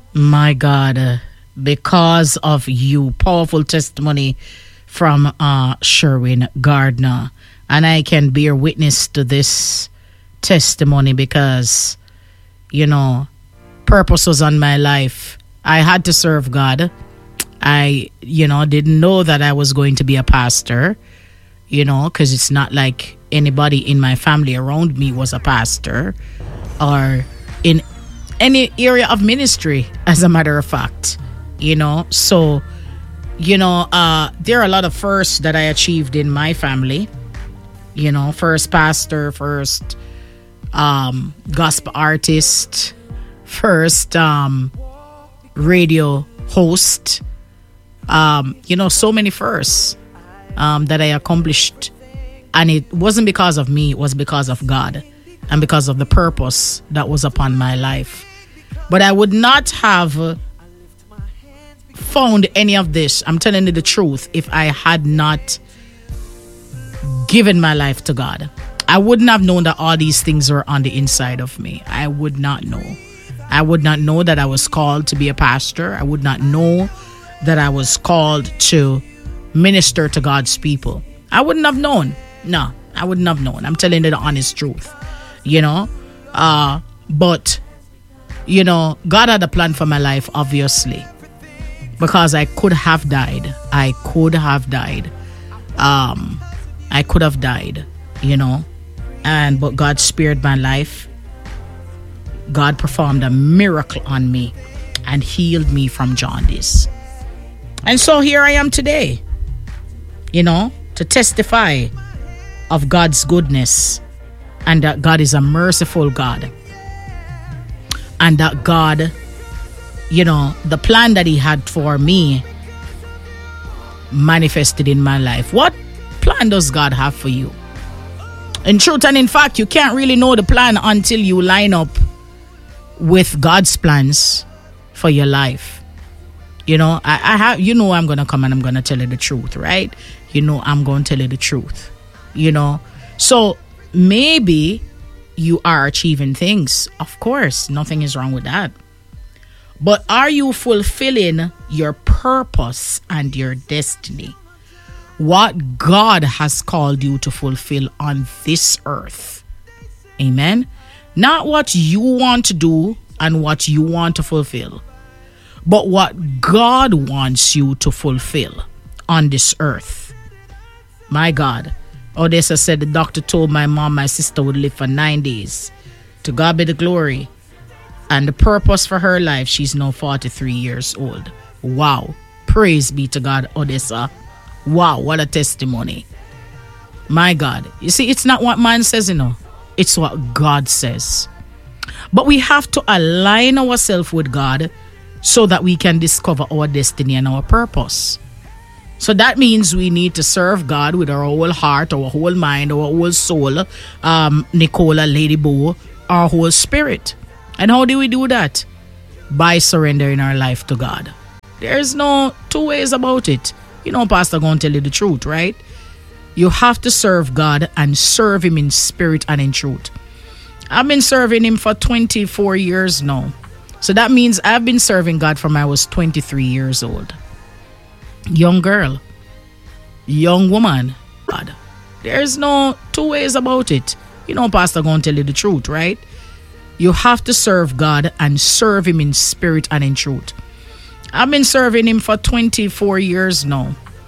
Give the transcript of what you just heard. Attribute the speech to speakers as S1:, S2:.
S1: My God, because of you, powerful testimony from Sherwin Gardner. And I can bear witness to this testimony because, purpose was on my life. I had to serve God. I, didn't know that I was going to be a pastor, because it's not like anybody in my family around me was a pastor or in any area of ministry, as a matter of fact, So, there are a lot of firsts that I achieved in my family, first pastor, first gospel artist, first radio host, so many firsts that I accomplished. And it wasn't because of me, it was because of God and because of the purpose that was upon my life. But I would not have found any of this, I'm telling you the truth, if I had not given my life to God. I wouldn't have known that all these things were on the inside of me. I would not know. I would not know that I was called to be a pastor. I would not know that I was called to minister to God's people. I wouldn't have known. No, I wouldn't have known. I'm telling you the honest truth. But God had a plan for my life, obviously, because I could have died. I could have died, but God spared my life. God performed a miracle on me and healed me from jaundice. And so here I am today, to testify of God's goodness and that God is a merciful God. And that God, the plan that He had for me manifested in my life. What plan does God have for you? In truth and in fact, you can't really know the plan until you line up with God's plans for your life. I have, I'm going to come and I'm going to tell you the truth, right? I'm going to tell you the truth, So maybe you are achieving things. Of course, nothing is wrong with that. But are you fulfilling your purpose and your destiny? What God has called you to fulfill on this earth. Amen. Not what you want to do and what you want to fulfill, but what God wants you to fulfill on this earth. My God. Odessa said the doctor told my mom my sister would live for 9 days. To God be the glory. And the purpose for her life, she's now 43 years old. Wow. Praise be to God, Odessa. Wow, what a testimony. My God. You see, it's not what man says, It's what God says. But we have to align ourselves with God so that we can discover our destiny and our purpose. So that means we need to serve God with our whole heart, our whole mind, our whole soul, Nicola, Lady Bo, our whole spirit. And how do we do that? By surrendering our life to God. There's no two ways about it. Pastor going to tell you the truth, right? You have to serve God and serve Him in spirit and in truth. I've been serving Him for 24 years now. So that means I've been serving God from I was 23 years old. Young girl, young woman. God, there's no two ways about it. Pastor going to tell you the truth, right? You have to serve God and serve Him in spirit and in truth. I've been serving Him for 24 years now.